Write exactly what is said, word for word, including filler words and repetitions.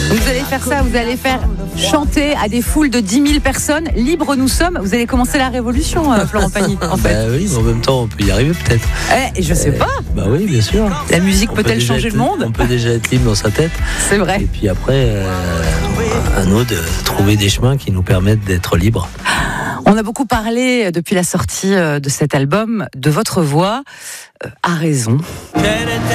Vous allez faire ça, vous allez faire chanter à des foules de dix mille personnes. Libres nous sommes. Vous allez commencer la révolution, euh, Florent Pagny, en fait. Bah oui, mais en même temps, on peut y arriver peut-être. Eh, je sais Euh, pas. Bah oui, bien sûr. La musique On peut-elle peut changer être, le monde? On peut déjà être libre dans sa tête. C'est vrai. Et puis après, euh, à nous de trouver des chemins qui nous permettent d'être libres. On a beaucoup parlé depuis la sortie de cet album de votre voix. Euh, à raison.